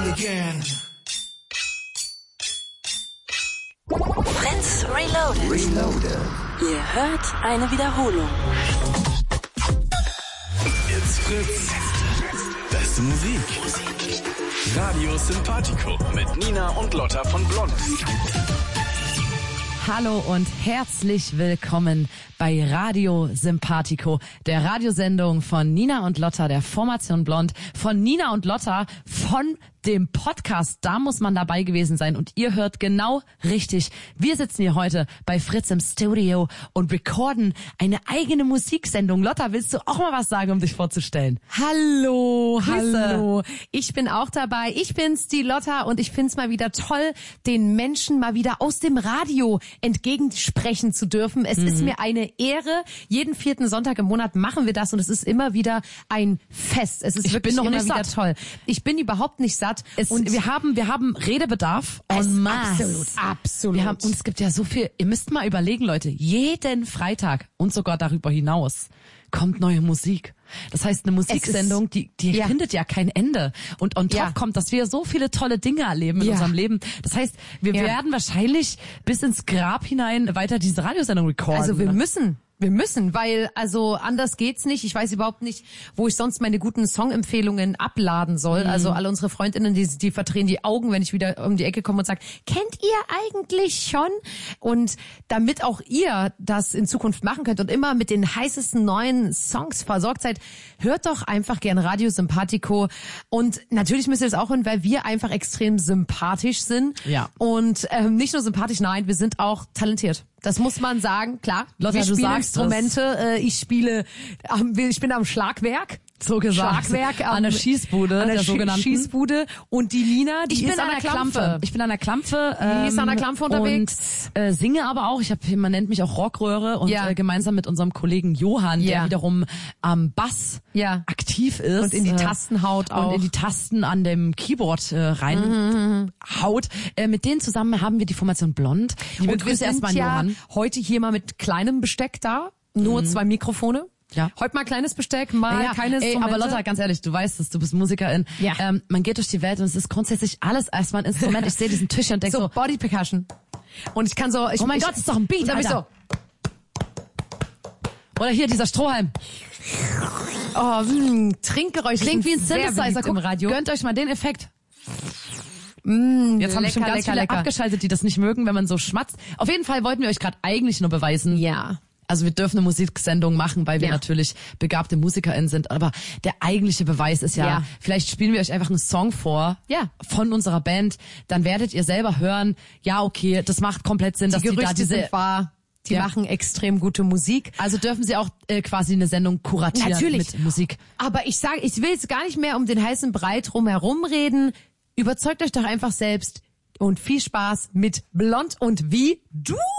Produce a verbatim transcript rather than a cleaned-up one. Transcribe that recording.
again. Fritz Reloaded. Reloaded. Ihr hört eine Wiederholung. It's Fritz. Beste Musik. Radio Sympathico mit Nina und Lotta von Blond. Hallo und herzlich willkommen bei Radio Sympathico, der Radiosendung von Nina und Lotta, der Formation Blond, von Nina und Lotta, von dem Podcast. Da muss man dabei gewesen sein und ihr hört genau richtig. Wir sitzen hier heute bei Fritz im Studio und recorden eine eigene Musiksendung. Lotta, willst du auch mal was sagen, um dich vorzustellen? Hallo, Grüße. hallo. Ich bin auch dabei. Ich bin's, die Lotta, und ich find's mal wieder toll, den Menschen mal wieder aus dem Radio entgegensprechen zu dürfen. Es mhm. ist mir eine Ehre. Jeden vierten Sonntag im Monat machen wir das und es ist immer wieder ein Fest. Es ist Ich wirklich bin noch immer nicht wieder satt. toll. Ich bin überhaupt nicht satt. Es, und wir haben, wir haben Redebedarf es, en masse. absolut, absolut. Wir haben, und es gibt ja so viel, ihr müsst mal überlegen, Leute, jeden Freitag und sogar darüber hinaus kommt neue Musik. Das heißt, eine Musiksendung, die, die ja. findet ja kein Ende. Und on top Ja. kommt, dass wir so viele tolle Dinge erleben in Ja. unserem Leben. Das heißt, wir Ja. werden wahrscheinlich bis ins Grab hinein weiter diese Radiosendung recorden. Also wir müssen, wir müssen, weil also anders geht's nicht. Ich weiß überhaupt nicht, wo ich sonst meine guten Songempfehlungen abladen soll. Mhm. Also alle unsere Freundinnen, die, die verdrehen die Augen, wenn ich wieder um die Ecke komme und sage, kennt ihr eigentlich schon? Und damit auch ihr das in Zukunft machen könnt und immer mit den heißesten neuen Songs versorgt seid, hört doch einfach gern Radio Sympathico. Und natürlich müsst ihr das auch hören, weil wir einfach extrem sympathisch sind. Ja. Und ähm, nicht nur sympathisch, nein, wir sind auch talentiert. Das muss man sagen, klar. Lotta, wir du spielen sagst Instrumente, äh, ich spiele, am- ich bin am Schlagwerk. so gesagt. Schlagwerk An der Schießbude, an der der Schie- sogenannten. Schießbude. Und die Nina, die Ich ist bin an der Klampfe. Ich bin an der Klampfe. Ähm, Die ist an der Klampfe unterwegs. Und äh, singe aber auch. Ich hab, man nennt mich auch Rockröhre und Ja. äh, gemeinsam mit unserem Kollegen Johann, der Ja. wiederum am Bass Ja. aktiv ist. Und in die äh, Tasten haut auch. Und in die Tasten an dem Keyboard äh, rein Mhm. haut. Äh, mit denen zusammen haben wir die Formation Blond. Liebe Und wir Grüße sind erstmal ja an Johann. heute hier mal mit kleinem Besteck da. Nur zwei Mikrofone. Ja. Heute mal kleines Besteck, mal Ja, keine ey, Instrumente. aber Lotta, ganz ehrlich, du weißt es, du bist Musikerin. Ja. Ähm, man geht durch die Welt und es ist grundsätzlich alles erstmal ein Instrument. Ich sehe diesen Tisch und denke so, so, Body Percussion. Und ich kann so, ich, oh mein ich, Gott, das ist doch ein Beat, dann bin ich so, Alter. Oder hier dieser Strohhalm. oh, mh, Trinkgeräusch. Klingt wie ein sehr Synthesizer. beliebt im Guck, Radio. gönnt euch mal den Effekt. Mm, Jetzt haben lecker, schon ganz lecker, viele lecker. abgeschaltet, die das nicht mögen, wenn man so schmatzt. Auf jeden Fall wollten wir euch gerade eigentlich nur beweisen. Ja. Also wir dürfen eine Musiksendung machen, weil wir Ja. natürlich begabte MusikerInnen sind. Aber der eigentliche Beweis ist ja, Ja. vielleicht spielen wir euch einfach einen Song vor Ja. von unserer Band. Dann werdet ihr selber hören, ja okay, das macht komplett Sinn, dass Die die da Gerüchte diese... sind wahr. Die Ja. machen extrem gute Musik. Also dürfen sie auch äh, quasi eine Sendung kuratieren Natürlich. mit Musik. Aber ich sage, ich will jetzt gar nicht mehr um den heißen Brei drumherum reden. Überzeugt euch doch einfach selbst und viel Spaß mit Blond und wie du.